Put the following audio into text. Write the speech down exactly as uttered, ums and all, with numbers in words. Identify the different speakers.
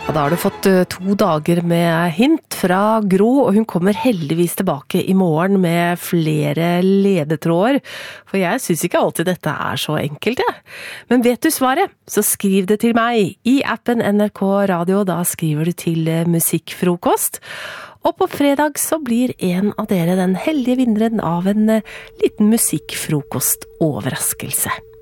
Speaker 1: Ja, da har du fått to dager med hint fra Gro, og hun kommer heldigvis tilbake i morgen med flere ledetråder, for jeg synes ikke alltid dette er så enkelt, ja. Men vet du svaret, så skriv det til meg i appen N R K Radio, da skriver du til Musikkfrokost. Og på fredag så blir en av dere den heldige vinneren av en liten musikkfrokost-overraskelse.